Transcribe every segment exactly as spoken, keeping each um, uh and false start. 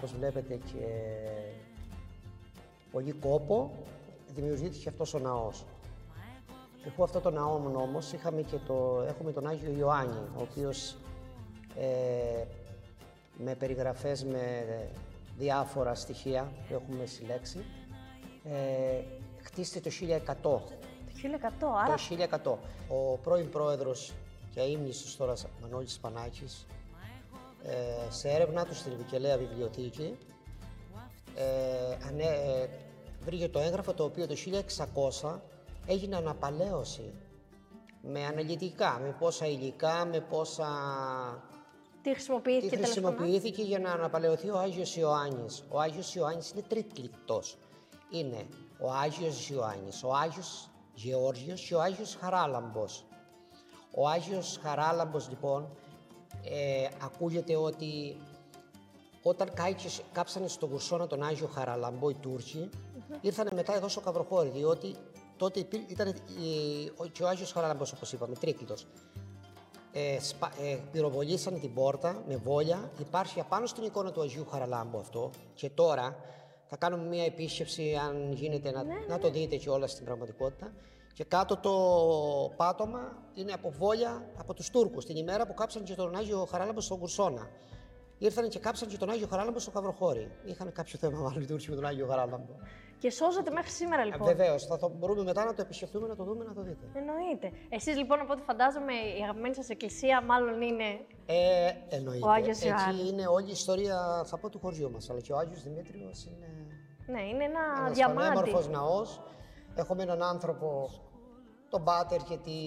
όπως βλέπετε, και πολύ κόπο, δημιουργήθηκε αυτός ο ναός. Π.χ. αυτό το ναό όμως είχαμε και το, έχουμε τον Άγιο Ιωάννη, ο οποίος ε, με περιγραφές, με διάφορα στοιχεία που έχουμε συλλέξει, ε, χτίστηκε το χίλια εκατό. Το χίλια εκατό, άρα... Το χίλια εκατό. Ο πρώην πρόεδρος και αείμνηστος τώρα Μανώλης Σπανάκης, ε, σε έρευνά του στην Βικελαία Βιβλιοθήκη, ε, ανέ, ε, βρήκε το έγγραφο το οποίο το χίλια εξακόσια έγινε αναπαλαίωση με αναλυτικά, με πόσα υλικά, με πόσα... Τι χρησιμοποιήθηκε, Τι χρησιμοποιήθηκε για να αναπαλαιωθεί ο Άγιος Ιωάννης. Ο Άγιος Ιωάννης είναι τρίκλικτος. Είναι ο Άγιος Ιωάννης, ο Άγιος Γεώργιος και ο Άγιος Χαράλαμπος. Ο Άγιος Χαράλαμπος, λοιπόν, ε, ακούγεται ότι όταν κάψανε στον Κουρσώνα τον Άγιο Χαράλαμπο οι Τούρκοι, mm-hmm. ήρθανε μετά εδώ στο Καβροχώρι, διότι τότε ήταν και ο Άγιος Χαράλαμπος, όπως είπαμε, τρίκλιτος. Ε, σπα, ε, πυροβολήσανε την πόρτα με βόλια. Υπάρχει απάνω στην εικόνα του Αγίου Χαραλάμπου αυτό. Και τώρα θα κάνουμε μια επίσκεψη, αν γίνεται, να, ναι, ναι. να το δείτε και όλα στην πραγματικότητα. Και κάτω το πάτωμα είναι από βόλια από τους Τούρκους, την ημέρα που κάψαν και τον Άγιο Χαράλαμπο στον Κουρσώνα. Ήρθαν και κάψαν και τον Άγιο Χαράλαμπο στο Καβροχώρι. Είχαν κάποιο θέμα, μάλλον, οι Τούρκοι με τον Άγιο Χαράλαμπο. Και σώζεται μέχρι σήμερα, λοιπόν. Βεβαίως, θα το, μπορούμε μετά να το επισκεφτούμε, να το δούμε, να το δείτε. Εννοείται. Εσείς, λοιπόν, από ό,τι φαντάζομαι, η αγαπημένη σας εκκλησία μάλλον είναι. Ε, εννοείται. Ο Άγιος Έτσι Ιωάννης. είναι όλη η ιστορία, θα πω, του χωριού μας. Αλλά και ο Άγιος Δημήτριος είναι. Ναι, είναι ένα ένας διαμάντι. πανέμορφος ναός. Έχουμε έναν άνθρωπο, τον Πάτερ και τη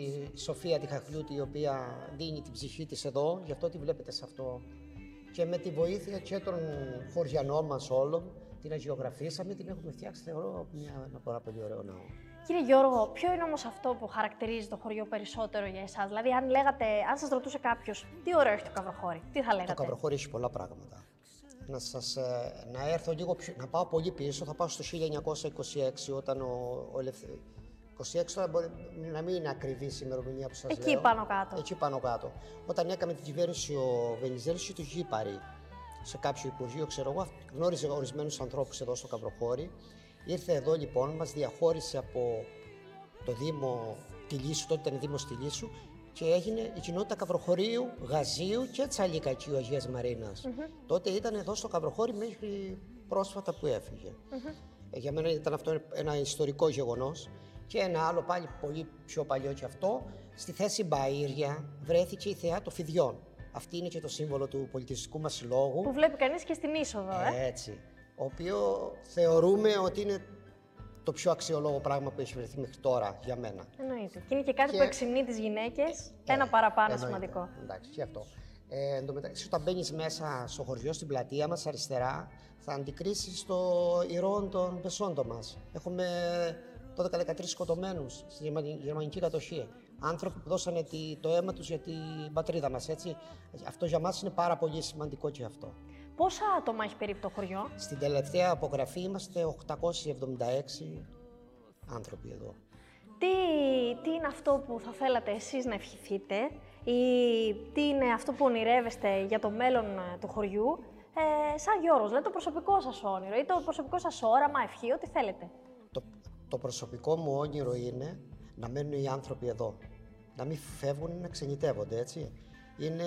Σοφία τη Χαχλιούτη, η οποία δίνει την ψυχή της εδώ, γι' αυτό τη βλέπετε σε αυτό. Και με τη βοήθεια και των χωριανών μας όλων, την αγιογραφήσαμε, την έχουμε φτιάξει, θεωρώ, μια, ένα πάρα πολύ ωραίο ναό. Κύριε Γιώργο, ποιο είναι όμως αυτό που χαρακτηρίζει το χωριό περισσότερο για εσάς? Δηλαδή, αν λέγατε, αν σας ρωτούσε κάποιος, τι ωραίο έχει το Καβροχώρι, τι θα λέγατε? Το Καβροχώρι έχει πολλά πράγματα. Να, σας, να έρθω λίγο πιο, να πάω πολύ πίσω, θα πάω στο χίλια εννιακόσια είκοσι έξι, όταν ο, ο Ελευθερίας. είκοσι έξι τώρα μπορεί να μην είναι ακριβή η ημερομηνία που σας Εκεί λέω. πάνω κάτω. Εκεί πάνω κάτω. Όταν έκαμε την κυβέρνηση ο Βενιζέλος, του είχε πάρει σε κάποιο υπουργείο, ξέρω εγώ, γνώριζε ορισμένους ανθρώπους εδώ στο Καβροχώρι. Ήρθε εδώ, λοιπόν, μας διαχώρισε από το Δήμο Τιλίσσου, τότε ήταν Δήμος Τιλίσσου, και έγινε η κοινότητα Καβροχωρίου, Γαζίου και Τσαλίκακίου Αγίας Μαρίνας. Mm-hmm. Τότε ήταν εδώ στο Καβροχώρι μέχρι πρόσφατα που έφυγε. Mm-hmm. Ε, για μένα ήταν αυτό ένα ιστορικό γεγονός. Και ένα άλλο πάλι πολύ πιο παλιό και αυτό, στη θέση Μπαΐρια βρέθηκε η θεά των Φιδιών. Αυτή είναι και το σύμβολο του πολιτιστικού μας συλλόγου. Που βλέπει κανείς και στην είσοδο, ε. Έτσι. Ο οποίο θεωρούμε ότι είναι το πιο αξιολόγο πράγμα που έχει βρεθεί μέχρι τώρα για μένα. Εννοείται. Και είναι και κάτι και... που εξυμνεί τις γυναίκες, ε, ένα παραπάνω εννοείται. Σημαντικό. Εντάξει, και αυτό. Ε, εν τω μεταξύ, όταν μπαίνεις μέσα στο χωριό, στην πλατεία μας, αριστερά, θα αντικρίσεις το ηρώων των πεσόντων μας. Έχουμε δώδεκα δεκατρείς σκοτωμένους στη γερμανική κατοχή. Άνθρωποι που δώσανε το αίμα τους για την πατρίδα μας, έτσι. Αυτό για μας είναι πάρα πολύ σημαντικό και αυτό. Πόσα άτομα έχει περίπου το χωριό? Στην τελευταία απογραφή είμαστε οκτακόσιοι εβδομήντα έξι άνθρωποι εδώ. Τι, τι είναι αυτό που θα θέλατε εσείς να ευχηθείτε ή τι είναι αυτό που ονειρεύεστε για το μέλλον του χωριού, ε, σαν Γιώργος, δηλαδή το προσωπικό σας όνειρο ή το προσωπικό σας όραμα, ευχή, ό,τι θέλετε. Το, το προσωπικό μου όνειρο είναι να μένουν οι άνθρωποι εδώ, να μην φεύγουν, να ξενιτεύονται, έτσι. Είναι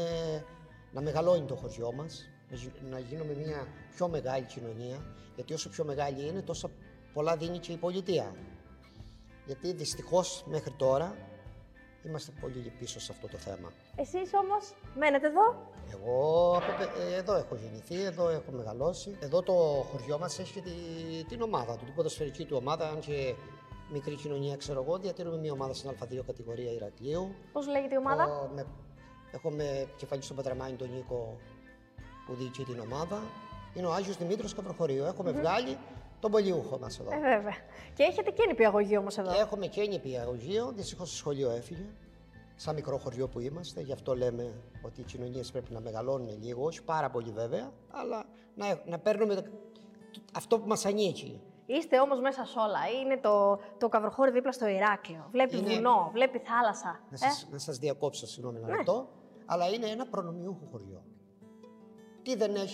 να μεγαλώνει το χωριό μας, να γίνουμε μια πιο μεγάλη κοινωνία, γιατί όσο πιο μεγάλη είναι, τόσο πολλά δίνει και η πολιτεία. Γιατί δυστυχώς μέχρι τώρα είμαστε πολύ πίσω σε αυτό το θέμα. Εσείς όμως μένετε εδώ? Εγώ εδώ έχω γεννηθεί, εδώ έχω μεγαλώσει. Εδώ το χωριό μας έχει τη, την ομάδα του, την ποδοσφαιρική του ομάδα, αν και μικρή κοινωνία, ξέρω εγώ. Διατηρούμε μια ομάδα στην Α δύο κατηγορία Ηρακλείου. Πώς λέγεται η ομάδα? Ο, με, έχουμε κεφαλή στον Πατραμάνη τον Νίκο που διοικεί την ομάδα. Είναι ο Άγιος Δημήτριος Καβροχωρίου. Έχουμε mm-hmm. βγάλει τον πολιούχο μας εδώ. Ε, βέβαια. Και έχετε και νηπιαγωγείο όμως εδώ. Έχουμε και νηπιαγωγείο. Δυστυχώς το σχολείο έφυγε. Σαν μικρό χωριό που είμαστε, γι' αυτό λέμε ότι οι κοινωνίες πρέπει να μεγαλώνουν λίγο, όχι πάρα πολύ βέβαια, αλλά να, να παίρνουμε αυτό που μας ανήκει. Είστε όμως μέσα σε όλα. Είναι το, το Καβροχώρι δίπλα στο Ηράκλειο. Βλέπει είναι... βουνό, βλέπει θάλασσα. Να ε? σας, να σας διακόψω, συγγνώμη ένα ναι. λεπτό, αλλά είναι ένα προνομιούχο χωριό. Τι δεν έχει